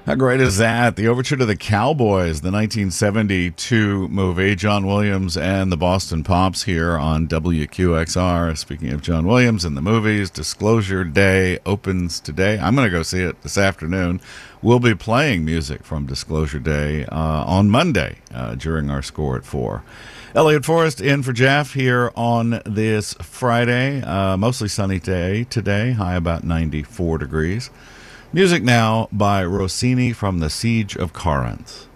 How great is that? The overture to the Cowboys, the 1972 movie. John Williams and the Boston Pops here on WQXR. Speaking of John Williams and the movies, Disclosure Day opens today. I'm going to go see it this afternoon. We'll be playing music from Disclosure Day on Monday during our score at 4. Elliot Forrest in for Jeff here on this Friday. Mostly sunny day today, high about 94 degrees. Music now by Rossini from The Siege of Corinth.